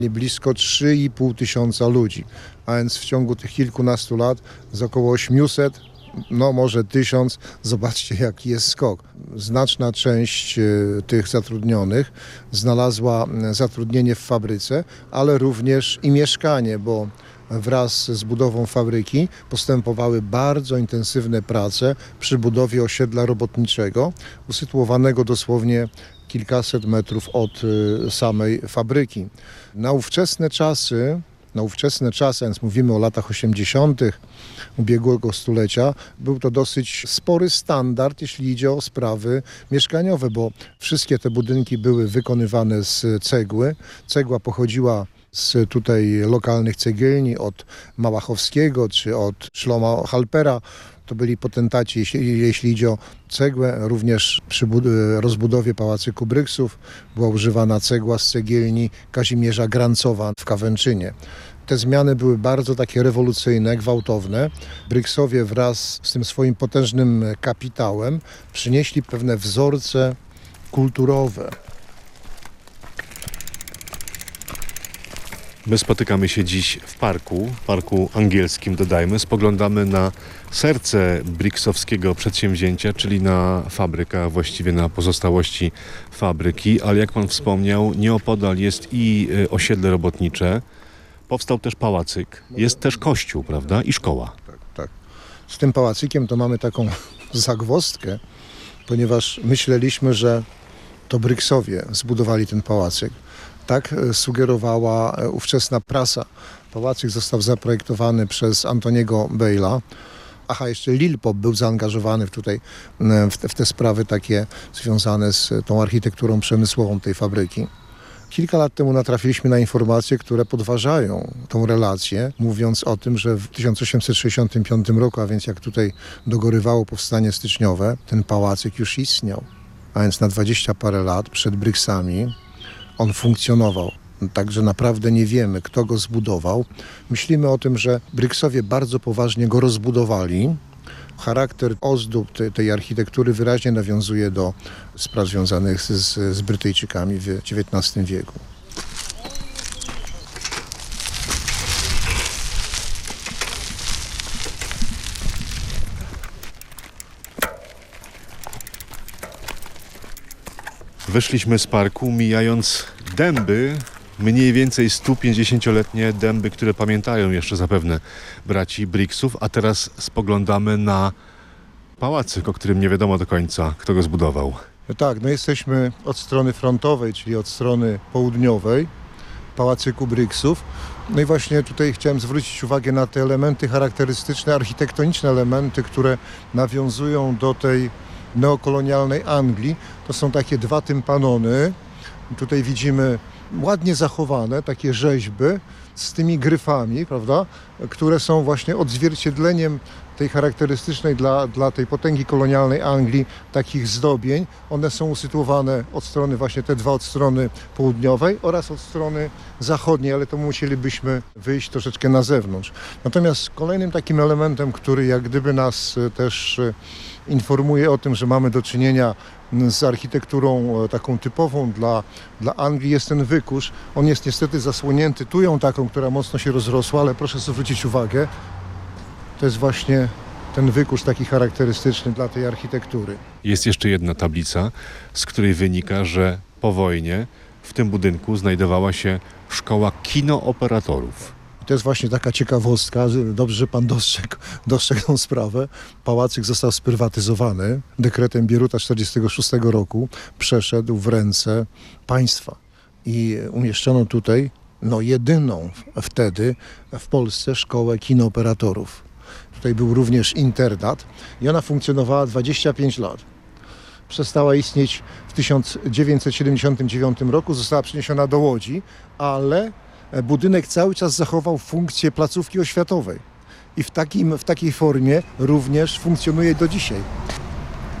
blisko 3,5 tysiąca ludzi, a więc w ciągu tych kilkunastu lat z około 800, no może 1000, zobaczcie jaki jest skok. Znaczna część tych zatrudnionych znalazła zatrudnienie w fabryce, ale również i mieszkanie, bo wraz z budową fabryki postępowały bardzo intensywne prace przy budowie osiedla robotniczego, usytuowanego dosłownie kilkaset metrów od samej fabryki. Na ówczesne czasy, więc mówimy o latach 80. ubiegłego stulecia, był to dosyć spory standard, jeśli idzie o sprawy mieszkaniowe, bo wszystkie te budynki były wykonywane z cegły. Cegła pochodziła z tutaj lokalnych cegielni, od Małachowskiego czy od Szloma Halpera. To byli potentaci, jeśli idzie o cegłę. Również przy rozbudowie Pałacyku Bryksów była używana cegła z cegielni Kazimierza Grancowa w Kawęczynie. Te zmiany były bardzo takie rewolucyjne, gwałtowne. Bryksowie wraz z tym swoim potężnym kapitałem przynieśli pewne wzorce kulturowe. My spotykamy się dziś w parku angielskim, dodajmy. Spoglądamy na serce briksowskiego przedsięwzięcia, czyli na fabrykę, a właściwie na pozostałości fabryki. Ale jak pan wspomniał, nieopodal jest i osiedle robotnicze. Powstał też pałacyk, jest też kościół, prawda? I szkoła. Tak. Z tym pałacykiem to mamy taką zagwozdkę, ponieważ myśleliśmy, że to Bryksowie zbudowali ten pałacyk. Tak sugerowała ówczesna prasa. Pałacyk został zaprojektowany przez Antoniego Bale'a. Jeszcze Lil Pop był zaangażowany w te sprawy takie związane z tą architekturą przemysłową tej fabryki. Kilka lat temu natrafiliśmy na informacje, które podważają tą relację, mówiąc o tym, że w 1865 roku, a więc jak tutaj dogorywało powstanie styczniowe, ten pałacyk już istniał. A więc na 20 parę lat przed Bryksami on funkcjonował. Także naprawdę nie wiemy, kto go zbudował. Myślimy o tym, że Bryksowie bardzo poważnie go rozbudowali. Charakter ozdób tej architektury wyraźnie nawiązuje do spraw związanych z Brytyjczykami w XIX wieku. Wyszliśmy z parku, mijając dęby, mniej więcej 150-letnie dęby, które pamiętają jeszcze zapewne braci Bryksów, a teraz spoglądamy na pałacyk, o którym nie wiadomo do końca, kto go zbudował. Tak, jesteśmy od strony frontowej, czyli od strony południowej Pałacyku Bryksów. I właśnie tutaj chciałem zwrócić uwagę na te elementy charakterystyczne, architektoniczne elementy, które nawiązują do tej neokolonialnej Anglii. To są takie dwa tympanony. Tutaj widzimy ładnie zachowane takie rzeźby z tymi gryfami, prawda, które są właśnie odzwierciedleniem tej charakterystycznej dla tej potęgi kolonialnej Anglii takich zdobień. One są usytuowane od strony właśnie te dwa od strony południowej oraz od strony zachodniej, ale to musielibyśmy wyjść troszeczkę na zewnątrz. Natomiast kolejnym takim elementem, który jak gdyby nas też informuje o tym, że mamy do czynienia z architekturą taką typową dla Anglii, jest ten wykurz. On jest niestety zasłonięty tują taką, która mocno się rozrosła, ale proszę zwrócić uwagę, to jest właśnie ten wykurz taki charakterystyczny dla tej architektury. Jest jeszcze jedna tablica, z której wynika, że po wojnie w tym budynku znajdowała się szkoła kinooperatorów. To jest właśnie taka ciekawostka, dobrze, że pan dostrzegł tą sprawę. Pałacyk został sprywatyzowany. Dekretem Bieruta 1946 roku przeszedł w ręce państwa i umieszczono tutaj jedyną wtedy w Polsce szkołę kinooperatorów. Tutaj był również internat i ona funkcjonowała 25 lat. Przestała istnieć w 1979 roku, została przeniesiona do Łodzi, ale budynek cały czas zachował funkcję placówki oświatowej i w takiej formie również funkcjonuje do dzisiaj.